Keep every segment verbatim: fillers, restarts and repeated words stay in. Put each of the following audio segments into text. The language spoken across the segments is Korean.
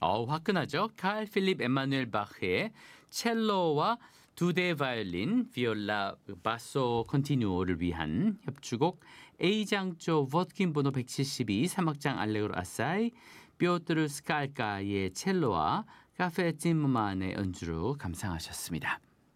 어우, 화끈하죠. 칼 필립 에마누엘 바흐의 첼로와 두 대 바이올린, 비올라, 바소 컨티뉴오를 위한 협주곡 A장조 워트킨 번호 백칠십이, 삼악장 알레그로 아사이, 뾰트르 스칼카의 첼로와 카페 찜만의 연주로 감상하셨습니다.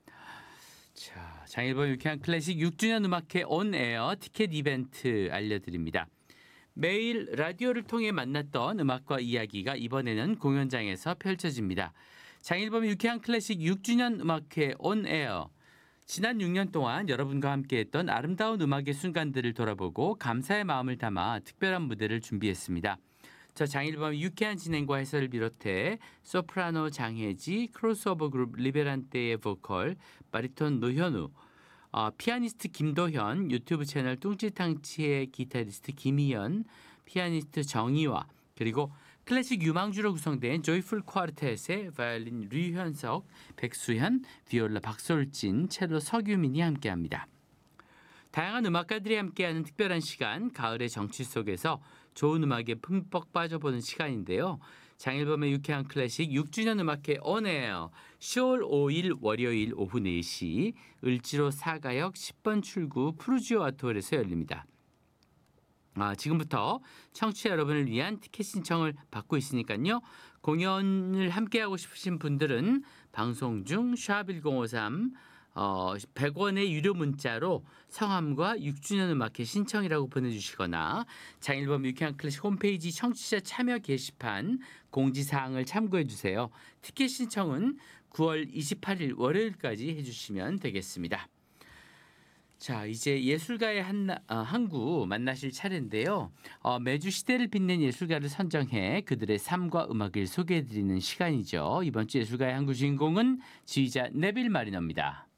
자, 장일범 유쾌한 클래식 육 주년 음악회 온에어 티켓 이벤트 알려드립니다. 매일 라디오를 통해 만났던 음악과 이야기가 이번에는 공연장에서 펼쳐집니다. 장일범 유쾌한 클래식 육 주년 음악회 온에어. 지난 육 년 동안 여러분과 함께했던 아름다운 음악의 순간들을 돌아보고 감사의 마음을 담아 특별한 무대를 준비했습니다. 저 장일범 유쾌한 진행과 해설을 비롯해 소프라노 장혜지, 크로스오버 그룹 리베란테의 보컬, 바리톤 노현우, 어, 피아니스트 김도현, 유튜브 채널 뚱치탕치의 기타리스트 김희연, 피아니스트 정희화, 그리고 클래식 유망주로 구성된 조이풀 쿼르텟의 바이올린 류현석, 백수현, 비올라 박솔진, 첼로 서규민이 함께합니다. 다양한 음악가들이 함께하는 특별한 시간, 가을의 정취 속에서 좋은 음악에 흠뻑 빠져보는 시간인데요. 장일범의 유쾌한 클래식 육 주년 음악회 온에어 시월 오일 월요일 오후 네 시 을지로 사가역 십 번 출구 푸르지오 아트홀에서 열립니다. 아, 지금부터 청취자 여러분을 위한 티켓 신청을 받고 있으니까요. 공연을 함께하고 싶으신 분들은 방송 중 샵 일공오삼 어, 백 원의 유료 문자로 성함과 육 주년 음악회 신청이라고 보내주시거나 장일범 유쾌한 클래식 홈페이지 청취자 참여 게시판 공지사항을 참고해 주세요. 티켓 신청은 구월 이십팔일 월요일까지 해주시면 되겠습니다. 자, 이제 예술가의 한, 어, 항구 만나실 차례인데요. 어, 매주 시대를 빛낸 예술가를 선정해 그들의 삶과 음악을 소개해드리는 시간이죠. 이번 주 예술가의 항구 주인공은 지휘자 네빌 마리너입니다.